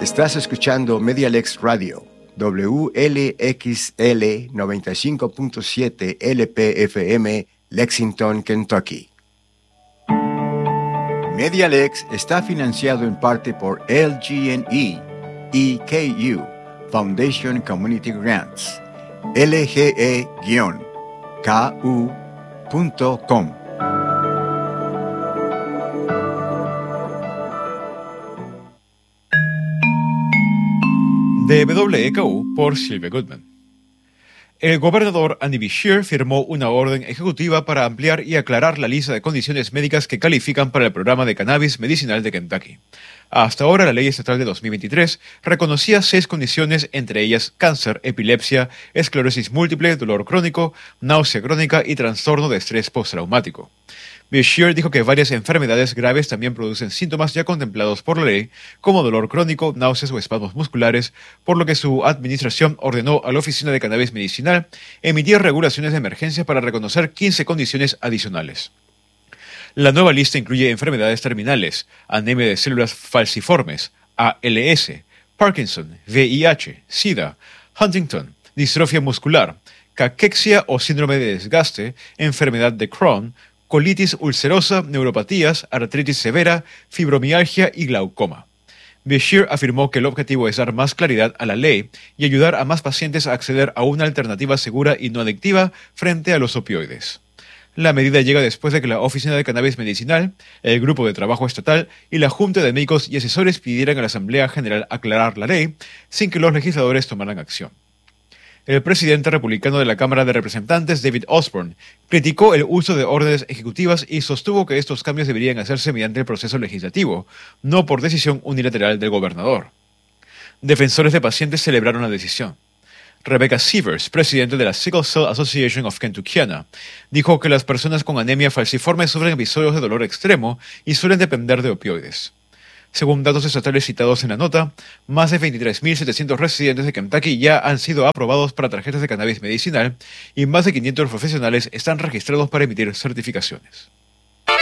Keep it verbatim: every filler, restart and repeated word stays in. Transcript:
Estás escuchando Medialex Radio, W L X L noventa y cinco punto siete L P F M, Lexington, Kentucky. Medialex está financiado en parte por L G and E, E K U, Foundation Community Grants, L G E K U punto com. De W E K U por Sylvia Goodman. El gobernador Andy Beshear firmó una orden ejecutiva para ampliar y aclarar la lista de condiciones médicas que califican para el programa de cannabis medicinal de Kentucky. Hasta ahora, la ley estatal de dos mil veintitrés reconocía seis condiciones, entre ellas cáncer, epilepsia, esclerosis múltiple, dolor crónico, náusea crónica y trastorno de estrés postraumático. Beshear dijo que varias enfermedades graves también producen síntomas ya contemplados por la ley, como dolor crónico, náuseas o espasmos musculares, por lo que su administración ordenó a la Oficina de Cannabis Medicinal emitir regulaciones de emergencia para reconocer quince condiciones adicionales. La nueva lista incluye enfermedades terminales, anemia de células falciformes, A L S, Parkinson, V I H, SIDA, Huntington, distrofia muscular, caquexia o síndrome de desgaste, enfermedad de Crohn, colitis ulcerosa, neuropatías, artritis severa, fibromialgia y glaucoma. Beshear afirmó que el objetivo es dar más claridad a la ley y ayudar a más pacientes a acceder a una alternativa segura y no adictiva frente a los opioides. La medida llega después de que la Oficina de Cannabis Medicinal, el Grupo de Trabajo Estatal y la Junta de Médicos y Asesores pidieran a la Asamblea General aclarar la ley sin que los legisladores tomaran acción. El presidente republicano de la Cámara de Representantes, David Osborne, criticó el uso de órdenes ejecutivas y sostuvo que estos cambios deberían hacerse mediante el proceso legislativo, no por decisión unilateral del gobernador. Defensores de pacientes celebraron la decisión. Rebecca Sievers, presidente de la Sickle Cell Association of Kentuckiana, dijo que las personas con anemia falciforme sufren episodios de dolor extremo y suelen depender de opioides. Según datos estatales citados en la nota, más de veintitrés mil setecientos residentes de Kentucky ya han sido aprobados para tarjetas de cannabis medicinal y más de quinientos profesionales están registrados para emitir certificaciones.